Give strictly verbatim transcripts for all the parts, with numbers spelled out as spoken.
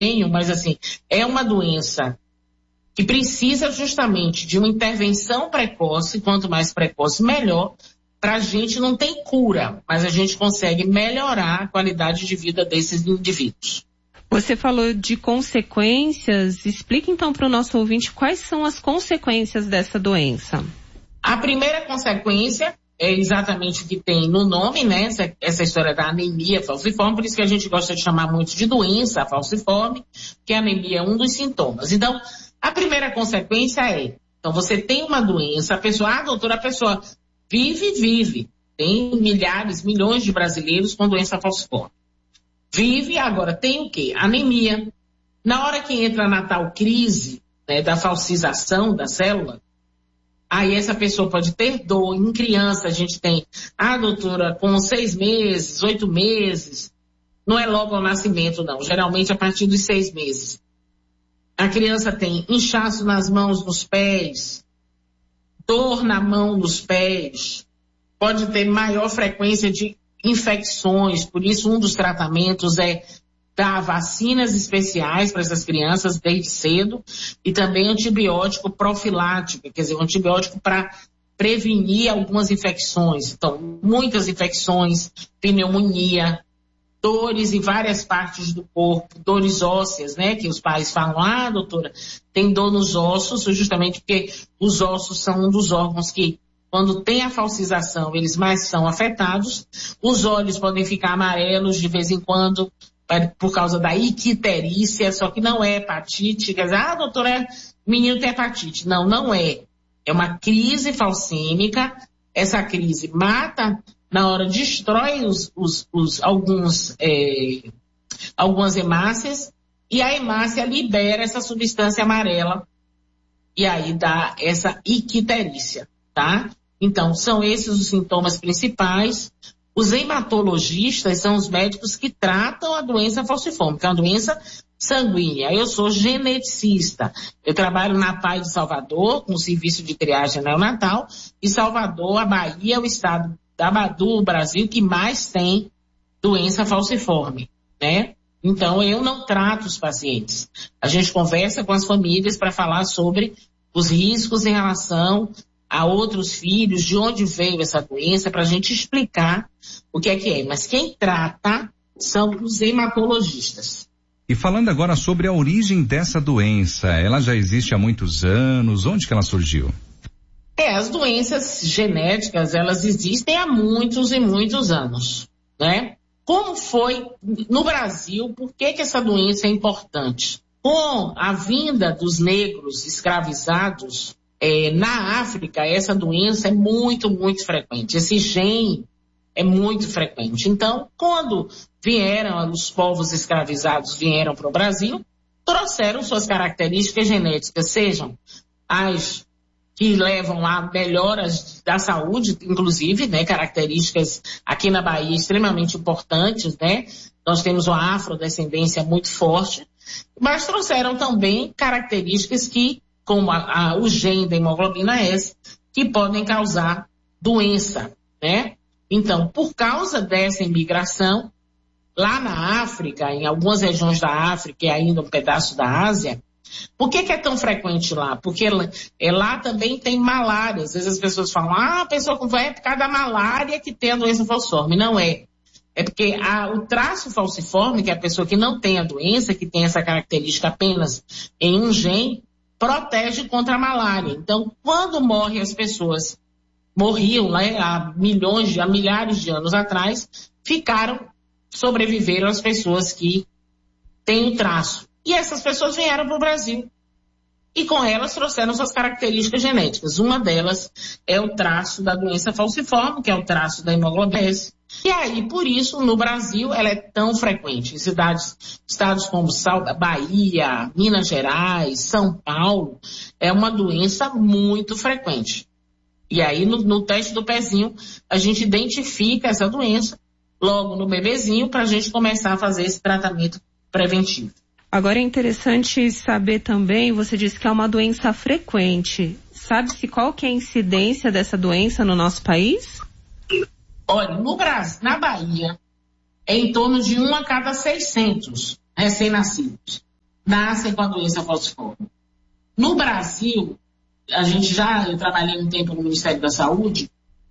tenho, mas assim, é uma doença que precisa justamente de uma intervenção precoce, quanto mais precoce, melhor. Para a gente não tem cura, mas a gente consegue melhorar a qualidade de vida desses indivíduos. Você falou de consequências, explica então para o nosso ouvinte quais são as consequências dessa doença. A primeira consequência é exatamente o que tem no nome, né? Essa, essa história da anemia falciforme, por isso que a gente gosta de chamar muito de doença falciforme, que a anemia é um dos sintomas. Então, a primeira consequência é, então você tem uma doença, a pessoa, ah, doutora, a pessoa vive, vive. Tem milhares, milhões de brasileiros com doença falciforme. Vive, agora tem o quê? Anemia. Na hora que entra na tal crise, né, da falcização da célula, aí essa pessoa pode ter dor. Em criança a gente tem, ah, doutora, com seis meses, oito meses, não é logo ao nascimento, não. Geralmente a partir dos seis meses. A criança tem inchaço nas mãos, nos pés, dor na mão, nos pés, pode ter maior frequência de infecções, por isso um dos tratamentos é dar vacinas especiais para essas crianças desde cedo e também antibiótico profilático, quer dizer, um antibiótico para prevenir algumas infecções. Então, muitas infecções, pneumonia, dores em várias partes do corpo, dores ósseas, né? Que os pais falam, ah, doutora, tem dor nos ossos, justamente porque os ossos são um dos órgãos que, quando tem a falcização, eles mais são afetados. Os olhos podem ficar amarelos de vez em quando, por causa da icterícia, só que não é hepatite. Quer dizer, ah, doutora, o menino tem hepatite. Não, não é. É uma crise falcêmica. Essa crise mata, na hora destrói os, os, os, alguns, é, algumas hemácias, e a hemácia libera essa substância amarela, e aí dá essa icterícia, tá? Então, são esses os sintomas principais. Os hematologistas são os médicos que tratam a doença falciforme, que é uma doença sanguínea. Eu sou geneticista. Eu trabalho na P A I de Salvador, com o serviço de triagem neonatal, e Salvador, a Bahia, é o estado da, do Brasil que mais tem doença falciforme, né? Então, eu não trato os pacientes. A gente conversa com as famílias para falar sobre os riscos em relação a outros filhos, de onde veio essa doença, para a gente explicar o que é que é. Mas quem trata são os hematologistas. E falando agora sobre a origem dessa doença, ela já existe há muitos anos, onde que ela surgiu? É, as doenças genéticas, elas existem há muitos e muitos anos, né? Como foi no Brasil, por que que essa doença é importante? Com a vinda dos negros escravizados, É, na África, essa doença é muito, muito frequente. Esse gene é muito frequente. Então, quando vieram, os povos escravizados vieram para o Brasil, trouxeram suas características genéticas, sejam as que levam a melhoras da saúde, inclusive, né, características aqui na Bahia extremamente importantes, né? Nós temos uma afrodescendência muito forte, mas trouxeram também características que como a, a, o gene da hemoglobina S, que podem causar doença, né? Então, por causa dessa imigração, lá na África, em algumas regiões da África e ainda um pedaço da Ásia, por que que é tão frequente lá? Porque é, lá também tem malária. Às vezes as pessoas falam, ah, a pessoa com é por causa da malária que tem a doença falciforme. Não é. É porque a, o traço falciforme, que é a pessoa que não tem a doença, que tem essa característica apenas em um gene, protege contra a malária. Então, quando morrem as pessoas, morriam, né, há milhões, há milhares de anos atrás, ficaram, sobreviveram as pessoas que têm o traço. E essas pessoas vieram para o Brasil. E com elas trouxeram suas características genéticas. Uma delas é o traço da doença falciforme, que é o traço da hemoglobina S. E aí, por isso, no Brasil, ela é tão frequente. Em cidades, estados como Bahia, Minas Gerais, São Paulo, é uma doença muito frequente. E aí, no, no teste do pezinho, a gente identifica essa doença logo no bebezinho para a gente começar a fazer esse tratamento preventivo. Agora é interessante saber também, você disse que é uma doença frequente. Sabe-se qual que é a incidência dessa doença no nosso país? Olha, no Brasil, na Bahia, é em torno de um a cada seiscentos recém-nascidos. nascem com a doença falciforme. No Brasil, a gente já, eu trabalhei um tempo no Ministério da Saúde,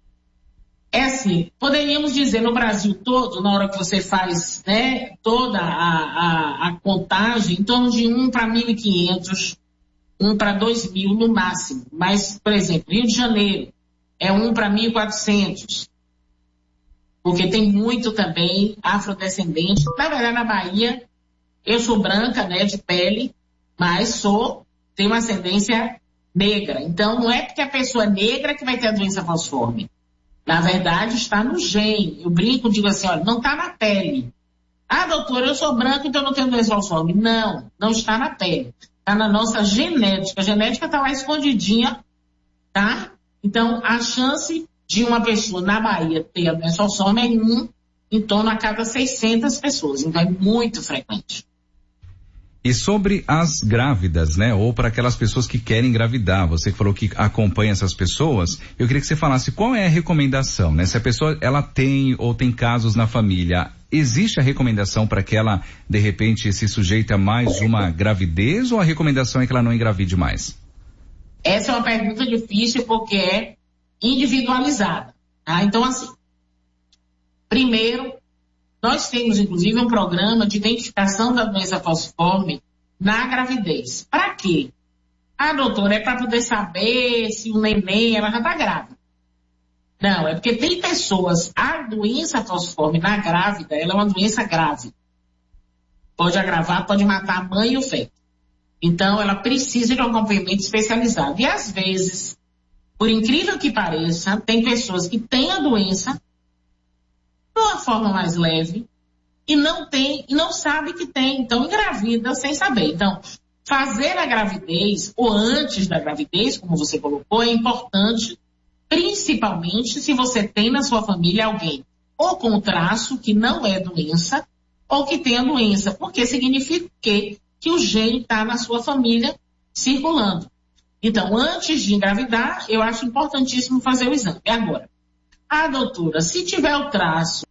é assim, poderíamos dizer no Brasil todo, na hora que você faz, né, toda a, a, a contagem, em torno de um para mil e quinhentos, um para dois mil no máximo. Mas, por exemplo, Rio de Janeiro é um para mil e quatrocentos, porque tem muito também afrodescendente. Na verdade, na Bahia, eu sou branca, né, de pele, mas sou, tenho uma ascendência negra. Então, não é porque a pessoa é negra que vai ter a doença falciforme. Na verdade, está no gene. Eu brinco, digo assim, olha, não está na pele. Ah, doutora, eu sou branco, então não tenho doença falciforme. Não, não está na pele. Está na nossa genética. A genética está lá escondidinha, tá? Então, a chance de uma pessoa na Bahia ter a doença falciforme é um em torno a cada seiscentas pessoas. Então, é muito frequente. E sobre as grávidas, né? Ou para aquelas pessoas que querem engravidar, você que falou que acompanha essas pessoas, eu queria que você falasse qual é a recomendação, né? Se a pessoa, ela tem ou tem casos na família, existe a recomendação para que ela, de repente, se sujeite a mais uma gravidez ou a recomendação é que ela não engravide mais? Essa é uma pergunta difícil porque é individualizada, tá? Então, assim, primeiro, nós temos, inclusive, um programa de identificação da doença falciforme na gravidez. Para quê? Ah, doutora, é para poder saber se o neném, ela já está grávida. Não, é porque tem pessoas, a doença falciforme na grávida, ela é uma doença grave. Pode agravar, pode matar a mãe e o feto. Então, ela precisa de um acompanhamento especializado. E, às vezes, por incrível que pareça, tem pessoas que têm a doença de uma forma mais leve e não tem, e não sabe que tem, então engravida sem saber. Então, fazer a gravidez ou antes da gravidez, como você colocou, é importante, principalmente se você tem na sua família alguém ou com traço que não é doença ou que tem a doença, porque significa que, que o gene está na sua família circulando. Então, antes de engravidar, eu acho importantíssimo fazer o exame. Agora, ah, doutora, se tiver o traço